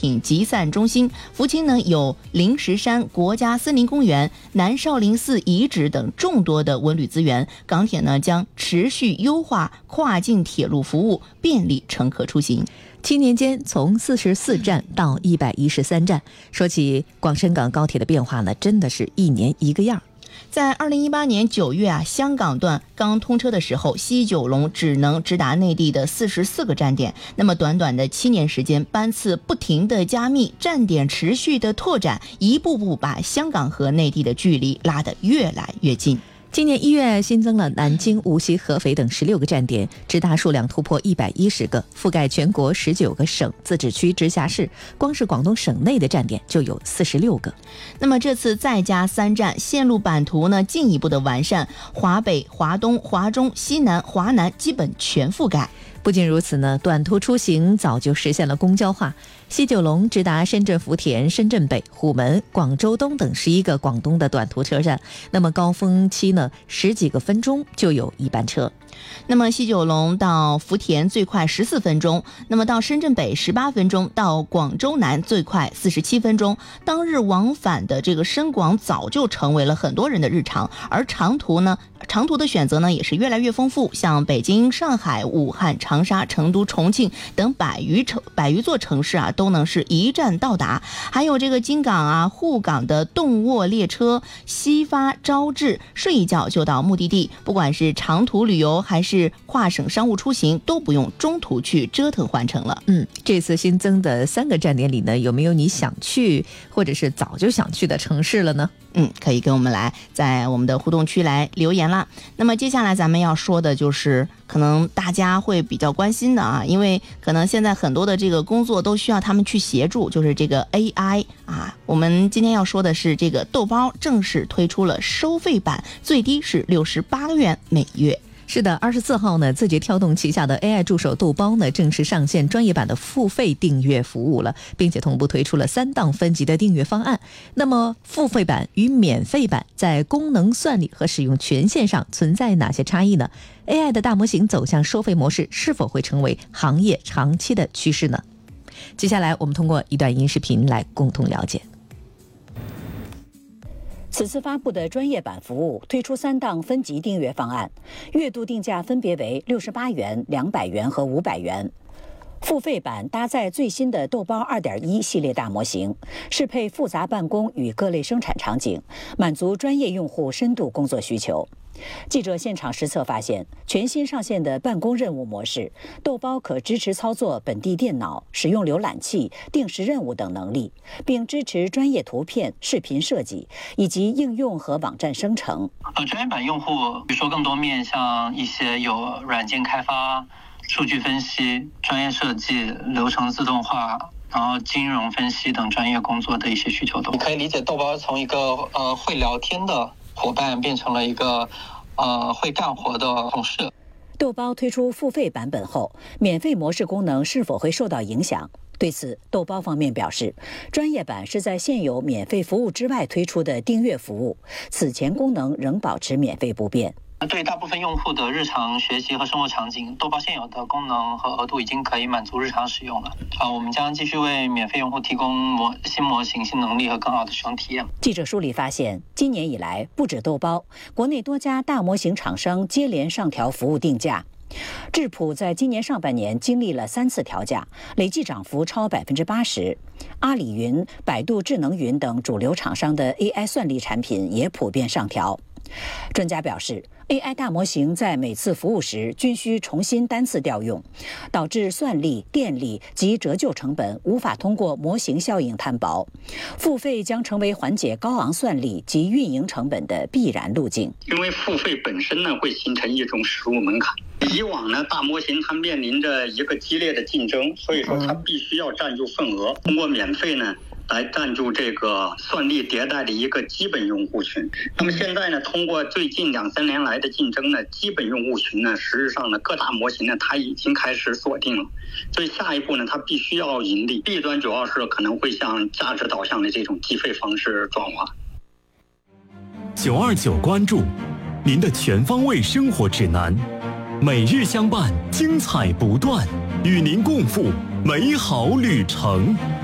品集散中心。福清呢有灵石山国家森林公园、南少林寺遗址等众多的文旅资源。港铁呢将持续优化跨境铁路服务，便利乘客出行。 7年间从44站到113站，说起广深港高铁的变化呢，真的是一年一个样。 在2018年9月香港段刚通车的时候，西九龙只能直达内地的44个站点。那么短短的7年时间，班次不停的加密，站点持续的拓展，一步步把香港和内地的距离拉得越来越近。 今年1月新增了南京、无锡、合肥等16个站点，直达数量突破110个，覆盖全国19个省、自治区、直辖市。光是广东省内的站点就有46个。 那么这次再加3站，线路版图呢进一步的完善，华北、华东、华中、西南、华南基本全覆盖。 不仅如此呢，短途出行早就实现了公交化。西九龙直达深圳福田、深圳北、虎门、广州东等11个广东的短途车站，那么高峰期呢10几个分钟就有一班车。 那么西九龙到福田最快14分钟，那么到深圳北18分钟，到广州南最快47分钟。当日往返的这个深广早就成为了很多人的日常，而长途的选择呢也是越来越丰富，像北京、上海、武汉、长沙、成都、重庆等百余座城市都能是一站到达。还有这个京港沪港的动卧列车，西发招致，睡一觉就到目的地。不管是长途旅游还是跨省商务出行，都不用中途去折腾换乘了。 这次新增的3个站点里呢，有没有你想去或者是早就想去的城市了呢？ 可以跟我们来在我们的互动区来留言啦。那么接下来咱们要说的就是可能大家会比较关心的因为可能现在很多的这个工作都需要他们去协助，就是这个 AI 我们今天要说的是这个豆包正式推出了收费版，最低是68元每月。 是的，24号呢，字节跳动旗下的 AI 助手豆包呢，正式上线专业版的付费订阅服务了，并且同步推出了3档分级的订阅方案。那么付费版与免费版在功能算力和使用权限上存在哪些差异呢？ AI 的大模型走向收费模式是否会成为行业长期的趋势呢？接下来我们通过一段音视频来共同了解。 此次发布的专业版服务推出3档分级订阅方案，月度定价分别为68元、200元和500元。付费版搭载最新的豆包 2.1 系列大模型，适配复杂办公与各类生产场景，满足专业用户深度工作需求。记者现场实测发现，全新上线的办公任务模式，豆包可支持操作本地电脑、使用浏览器、定时任务等能力，并支持专业图片、视频设计以及应用和网站生成。 专业版用户比如说更多面向一些有软件开发、数据分析、专业设计、流程自动化，然后金融分析等专业工作的一些需求都。你可以理解豆包从一个会聊天的伙伴变成了一个会干活的同事。 豆包推出付费版本后，免费模式功能是否会受到影响？对此，豆包方面表示，专业版是在现有免费服务之外推出的订阅服务，此前功能仍保持免费不变。 对大部分用户的日常学习和生活场景，豆包现有的功能和额度已经可以满足日常使用了。我们将继续为免费用户提供新模型、新能力和更好的使用体验。 记者梳理发现，今年以来，不止豆包，国内多家大模型厂商接连上调服务定价。智谱在今年上半年经历了3次调价，累计涨幅超80%。阿里云、百度智能云等主流厂商的 AI 算力产品也普遍上调。专家表示， AI 大模型在每次服务时均需重新单次调用，导致算力、电力及折旧成本无法通过模型效应摊薄。付费将成为缓解高昂算力及运营成本的必然路径。 因为付费本身呢，会形成一种实入门槛。以往呢，大模型它面临着一个激烈的竞争，所以说它必须要占住份额，通过免费呢来占住这个算力迭代的一个基本用户群。那么现在呢，通过最近2-3年来的竞争呢，基本用户群呢，实质上呢，各大模型呢，它已经开始锁定了。所以下一步呢，它必须要盈利。弊端主要是可能会向价值导向的这种计费方式转化。 929关注您的全方位生活指南，每日相伴，精彩不断，与您共赴美好旅程。